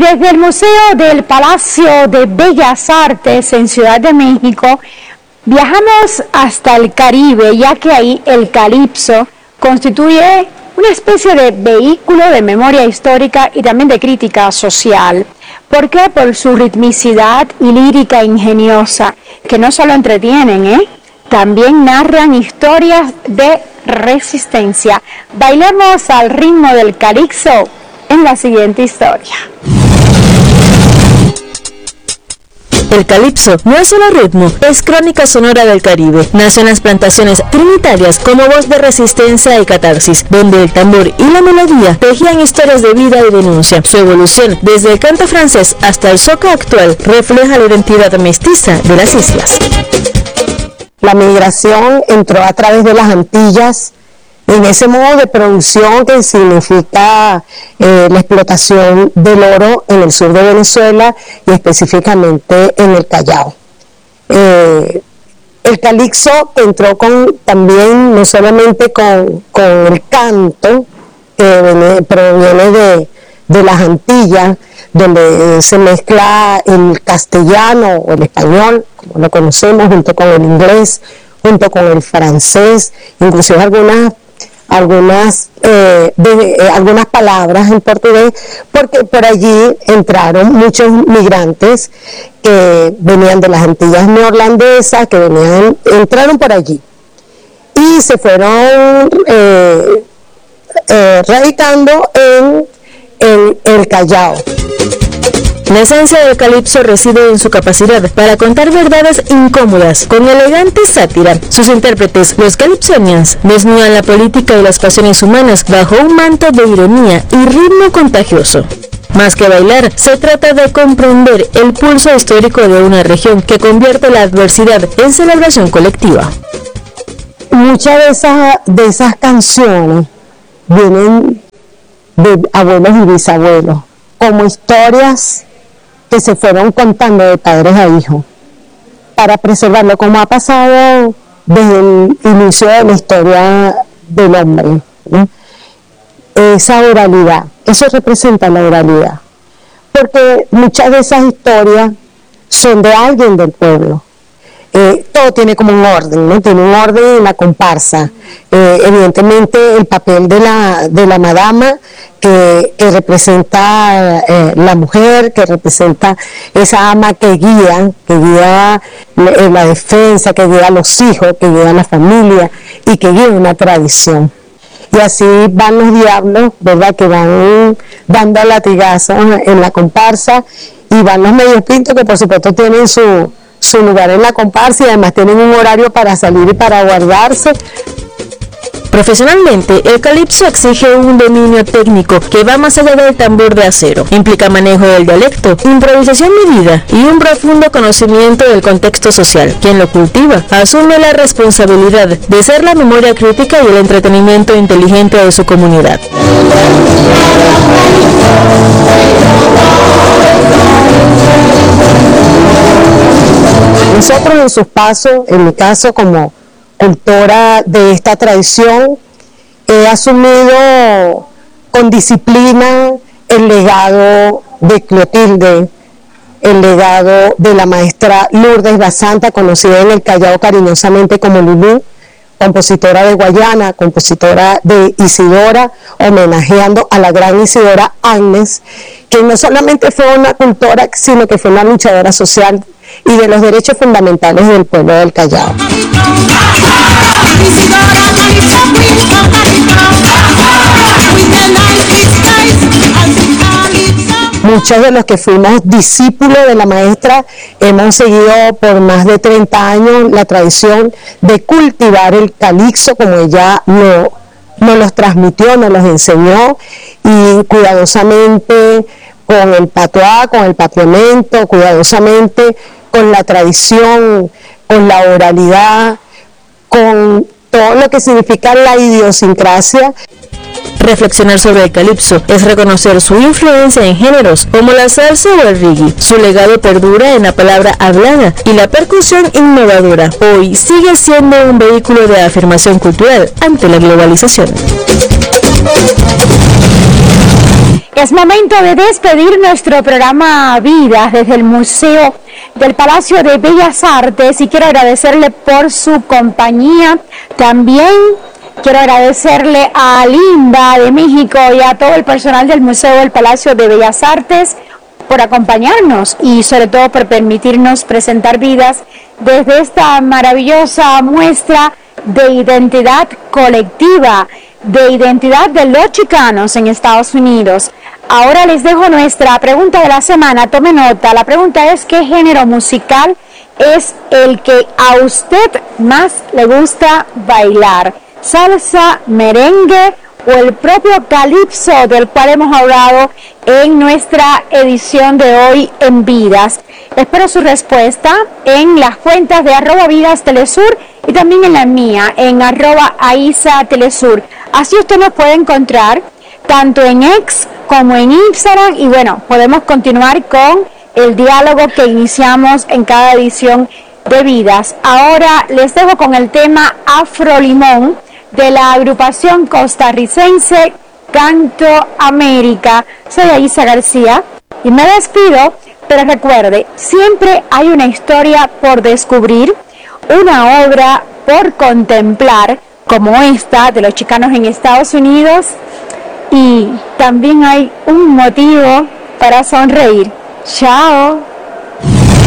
desde el Museo del Palacio de Bellas Artes en Ciudad de México, viajamos hasta el Caribe, ya que ahí el calipso constituye una especie de vehículo de memoria histórica y también de crítica social. ¿Por qué? Por su ritmicidad y lírica ingeniosa, que no solo entretienen, también narran historias de resistencia. Bailemos al ritmo del calipso en la siguiente historia. El calipso no es solo ritmo, es crónica sonora del Caribe. Nació en las plantaciones trinitarias como voz de resistencia y catarsis, donde el tambor y la melodía tejían historias de vida y denuncia. Su evolución, desde el canto francés hasta el soca actual, refleja la identidad mestiza de las islas. La migración entró a través de las Antillas, en ese modo de producción que significa la explotación del oro en el sur de Venezuela y específicamente en el Callao. El calipso entró también no solamente con el canto que proviene de las Antillas, donde se mezcla el castellano o el español, como lo conocemos, junto con el inglés, junto con el francés, inclusive algunas palabras en portugués, porque por allí entraron muchos migrantes que venían de las Antillas neerlandesas, entraron por allí y se fueron radicando en el Callao. La esencia del calipso reside en su capacidad para contar verdades incómodas con elegante sátira. Sus intérpretes, los calipsonians, desnudan la política y las pasiones humanas bajo un manto de ironía y ritmo contagioso. Más que bailar, se trata de comprender el pulso histórico de una región que convierte la adversidad en celebración colectiva. Muchas de esas canciones vienen de abuelos y bisabuelos, como historias que se fueron contando de padres a hijos, para preservarlo, como ha pasado desde el inicio de la historia del hombre, ¿no? Esa oralidad, eso representa la oralidad, porque muchas de esas historias son de alguien del pueblo. Todo tiene como un orden, ¿no? Tiene un orden en la comparsa. Evidentemente el papel de la madama que representa la mujer, que representa esa ama que guía la defensa, que guía a los hijos, que guía a la familia y que guía una tradición. Y así van los diablos, ¿verdad?, que van dando latigazos en la comparsa, y van los medios pintos, que por supuesto tienen su lugar en la comparsa y además tienen un horario para salir y para guardarse. Profesionalmente, el calipso exige un dominio técnico que va más allá del tambor de acero. Implica manejo del dialecto, improvisación medida y un profundo conocimiento del contexto social. Quien lo cultiva asume la responsabilidad de ser la memoria crítica y el entretenimiento inteligente de su comunidad. Nosotros en sus pasos, en mi caso como cultora de esta tradición, he asumido con disciplina el legado de Clotilde, el legado de la maestra Lourdes Basanta, conocida en el Callao cariñosamente como Lulú, compositora de Guayana, compositora de Isidora, homenajeando a la gran Isidora Agnes, que no solamente fue una cultora, sino que fue una luchadora social y de los derechos fundamentales del pueblo del Callao. Muchos de los que fuimos discípulos de la maestra hemos seguido por más de 30 años la tradición de cultivar el calipso como ella nos los transmitió, nos los enseñó, y cuidadosamente con el patuá, con el papiamento, cuidadosamente con la tradición, con la oralidad, con todo lo que significa la idiosincrasia. Reflexionar sobre el calipso es reconocer su influencia en géneros como la salsa o el reggae. Su legado perdura en la palabra hablada y la percusión innovadora. Hoy sigue siendo un vehículo de afirmación cultural ante la globalización. Es momento de despedir nuestro programa Vidas desde el Museo del Palacio de Bellas Artes y quiero agradecerle por su compañía. También quiero agradecerle a Linda de México y a todo el personal del Museo del Palacio de Bellas Artes por acompañarnos y sobre todo por permitirnos presentar Vidas desde esta maravillosa muestra de identidad colectiva, de identidad de los chicanos en Estados Unidos. Ahora les dejo nuestra pregunta de la semana, tome nota. La pregunta es: ¿qué género musical es el que a usted más le gusta bailar? ¿Salsa, merengue o el propio calipso del cual hemos hablado en nuestra edición de hoy en Vidas? Espero su respuesta en las cuentas de @VidasTelesur y también en la mía, en @AISATelesur. Así usted nos puede encontrar tanto en X como en Instagram y bueno, podemos continuar con el diálogo que iniciamos en cada edición de Vidas. Ahora les dejo con el tema Afro Limón de la agrupación costarricense Canto América. Soy Aisa García y me despido, pero recuerde, siempre hay una historia por descubrir, una obra por contemplar, como esta de los chicanos en Estados Unidos, y también hay un motivo para sonreír. Chao.